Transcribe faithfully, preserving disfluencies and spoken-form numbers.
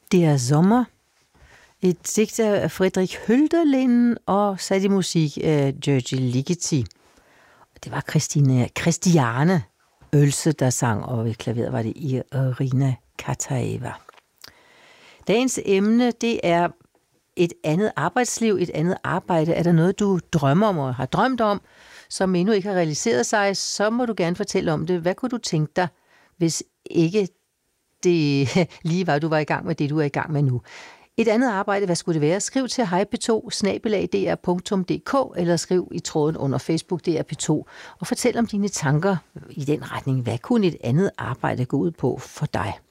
Der Sommer, et digt af Friedrich Hölderlin og sat i musik af György Ligeti. Det var Christine, Christiane Ølse, der sang, og ved klaveret var det Irina Kataeva. Dagens emne, det er et andet arbejdsliv, et andet arbejde. Er der noget, du drømmer om og har drømt om, som endnu ikke har realiseret sig, så må du gerne fortælle om det. Hvad kunne du tænke dig, hvis ikke det lige var, du var i gang med det, du er i gang med nu? Et andet arbejde, hvad skulle det være? Skriv til hej p to snabel-a d r punktum d k eller skriv i tråden under Facebook D R P to og fortæl om dine tanker i den retning. Hvad kunne et andet arbejde gå ud på for dig?